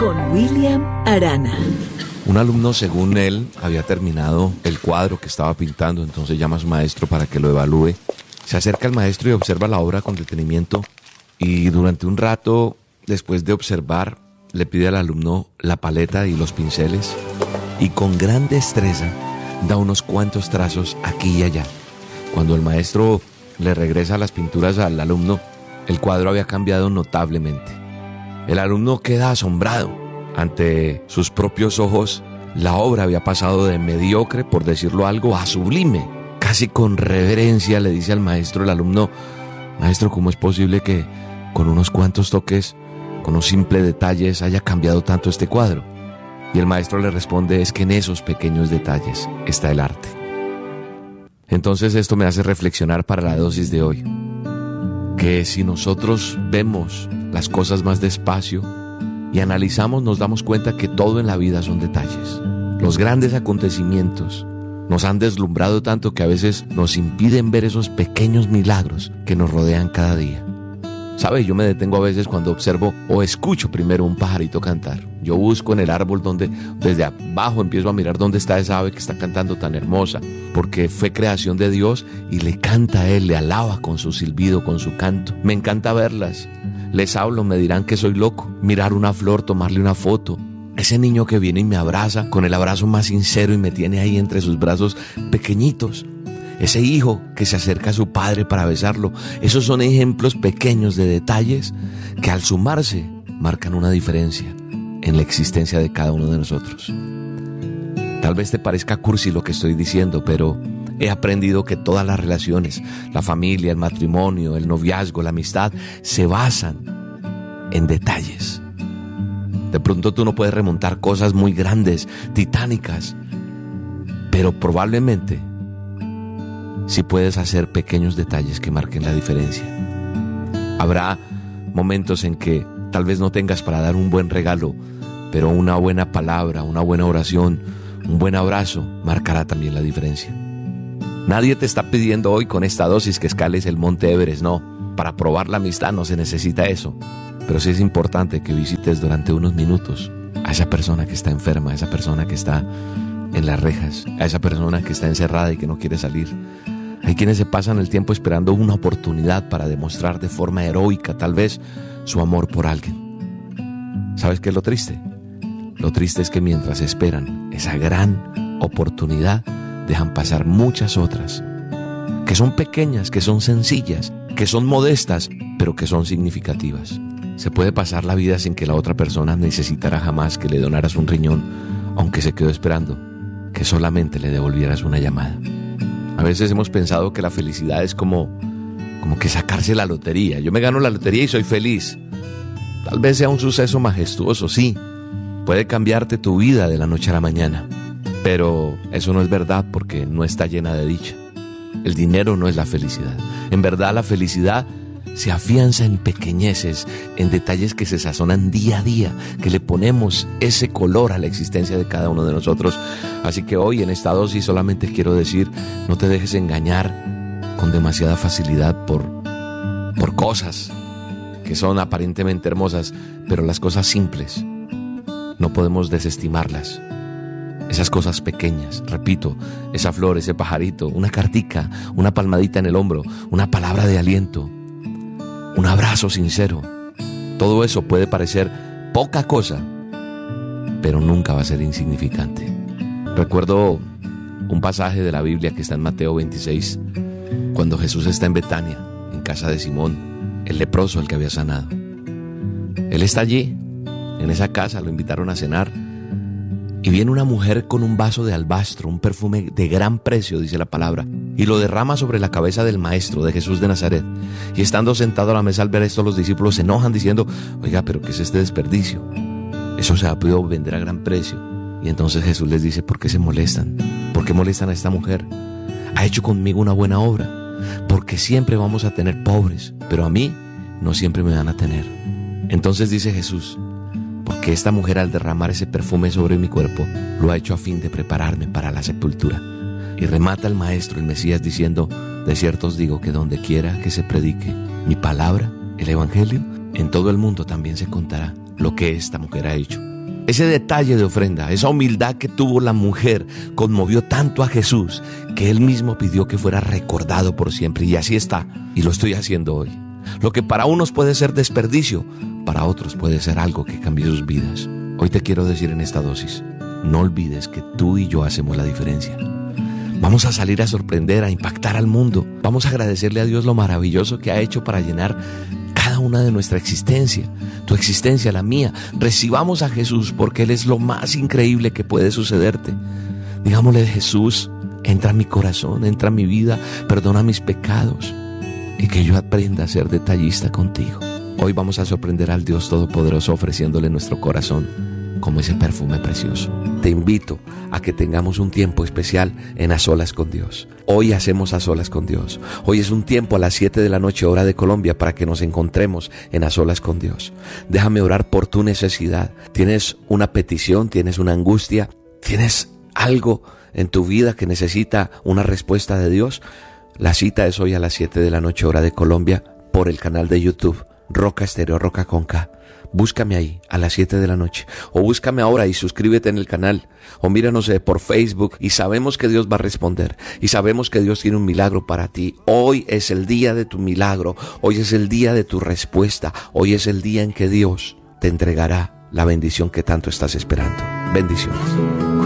con William Arana. Un alumno, según él, había terminado el cuadro que estaba pintando, entonces llama a su maestro para que lo evalúe. Se acerca al maestro y observa la obra con detenimiento y durante un rato, después de observar, le pide al alumno la paleta y los pinceles y con gran destreza da unos cuantos trazos aquí y allá. Cuando el maestro le regresa las pinturas al alumno, el cuadro había cambiado notablemente. El alumno queda asombrado. Ante sus propios ojos, la obra había pasado de mediocre, por decirlo algo, a sublime. Casi con reverencia le dice al maestro el alumno: maestro, ¿cómo es posible que con unos cuantos toques, con unos simples detalles, haya cambiado tanto este cuadro? Y el maestro le responde: es que en esos pequeños detalles está el arte. Entonces esto me hace reflexionar para la dosis de hoy, que si nosotros vemos las cosas más despacio y analizamos, nos damos cuenta que todo en la vida son detalles. Los grandes acontecimientos nos han deslumbrado tanto que a veces nos impiden ver esos pequeños milagros que nos rodean cada día. ¿Sabe? Yo me detengo a veces cuando observo o escucho primero un pajarito cantar. Yo busco en el árbol desde abajo empiezo a mirar dónde está esa ave que está cantando tan hermosa, porque fue creación de Dios y le canta a Él, le alaba con su silbido, con su canto. Me encanta verlas. Les hablo, me dirán que soy loco. Mirar una flor, tomarle una foto. Ese niño que viene y me abraza con el abrazo más sincero y me tiene ahí entre sus brazos pequeñitos. Ese hijo que se acerca a su padre para besarlo. Esos son ejemplos pequeños de detalles que al sumarse marcan una diferencia en la existencia de cada uno de nosotros. Tal vez te parezca cursi lo que estoy diciendo, pero he aprendido que todas las relaciones, la familia, el matrimonio, el noviazgo, la amistad, se basan en detalles. De pronto tú no puedes remontar cosas muy grandes, titánicas, pero probablemente sí puedes hacer pequeños detalles que marquen la diferencia. Habrá momentos en que tal vez no tengas para dar un buen regalo, pero una buena palabra, una buena oración, un buen abrazo marcará también la diferencia. Nadie te está pidiendo hoy con esta dosis que escales el Monte Everest, no. Para probar la amistad no se necesita eso. Pero sí es importante que visites durante unos minutos a esa persona que está enferma, a esa persona que está en las rejas, a esa persona que está encerrada y que no quiere salir. Hay quienes se pasan el tiempo esperando una oportunidad para demostrar de forma heroica, tal vez, su amor por alguien. ¿Sabes qué es lo triste? Lo triste es que mientras esperan esa gran oportunidad, dejan pasar muchas otras, que son pequeñas, que son sencillas, que son modestas, pero que son significativas. Se puede pasar la vida sin que la otra persona necesitara jamás que le donaras un riñón, aunque se quedó esperando que solamente le devolvieras una llamada. A veces hemos pensado que la felicidad es como que sacarse la lotería. Yo me gano la lotería y soy feliz. Tal vez sea un suceso majestuoso, sí. Puede cambiarte tu vida de la noche a la mañana. Pero eso no es verdad porque no está llena de dicha. El dinero no es la felicidad. En verdad la felicidad se afianza en pequeñeces, en detalles que se sazonan día a día, que le ponemos ese color a la existencia de cada uno de nosotros. Así que hoy en esta dosis solamente quiero decir, no te dejes engañar con demasiada facilidad por cosas que son aparentemente hermosas, pero las cosas simples no podemos desestimarlas. Esas cosas pequeñas, repito, esa flor, ese pajarito, una cartica, una palmadita en el hombro, una palabra de aliento, un abrazo sincero. Todo eso puede parecer poca cosa, pero nunca va a ser insignificante. Recuerdo un pasaje de la Biblia que está en Mateo 26, cuando Jesús está en Betania, en casa de Simón, el leproso, el que había sanado. Él está allí, en esa casa, lo invitaron a cenar. Y viene una mujer con un vaso de albastro, un perfume de gran precio, dice la palabra, y lo derrama sobre la cabeza del maestro, de Jesús de Nazaret. Y estando sentado a la mesa al ver esto, los discípulos se enojan diciendo: oiga, ¿pero qué es este desperdicio? Eso se ha podido vender a gran precio. Y entonces Jesús les dice: ¿por qué se molestan? ¿Por qué molestan a esta mujer? Ha hecho conmigo una buena obra, porque siempre vamos a tener pobres, pero a mí no siempre me van a tener. Entonces dice Jesús: porque esta mujer, al derramar ese perfume sobre mi cuerpo, lo ha hecho a fin de prepararme para la sepultura. Y remata el maestro, el Mesías, diciendo: de cierto os digo que donde quiera que se predique mi palabra, el evangelio, en todo el mundo también se contará lo que esta mujer ha hecho Ese detalle de ofrenda, esa humildad que tuvo la mujer, conmovió tanto a Jesús que Él mismo pidió que fuera recordado por siempre. Y así está, y lo estoy haciendo hoy. Lo que para unos puede ser desperdicio, para otros puede ser algo que cambie sus vidas. Hoy te quiero decir en esta dosis, no olvides que tú y yo hacemos la diferencia. Vamos a salir a sorprender, a impactar al mundo. Vamos a agradecerle a Dios lo maravilloso que ha hecho para llenar cada una de nuestra existencia, tu existencia, la mía. Recibamos a Jesús porque Él es lo más increíble que puede sucederte. Digámosle: Jesús, entra en mi corazón, entra en mi vida, perdona mis pecados y que yo aprenda a ser detallista contigo. Hoy vamos a sorprender al Dios Todopoderoso ofreciéndole nuestro corazón como ese perfume precioso. Te invito a que tengamos un tiempo especial en A Solas con Dios. Hoy hacemos A Solas con Dios. Hoy es un tiempo a las 7 de la noche, hora de Colombia, para que nos encontremos en A Solas con Dios. Déjame orar por tu necesidad. ¿Tienes una petición? ¿Tienes una angustia? ¿Tienes algo en tu vida que necesita una respuesta de Dios? La cita es hoy a las 7 de la noche, hora de Colombia, por el canal de YouTube Roca Estéreo, Roca con K. Búscame ahí a las 7 de la noche, o búscame ahora y suscríbete en el canal, o míranos por Facebook, y sabemos que Dios va a responder, y sabemos que Dios tiene un milagro para ti. Hoy es el día de tu milagro, hoy es el día de tu respuesta, hoy es el día en que Dios te entregará la bendición que tanto estás esperando. Bendiciones.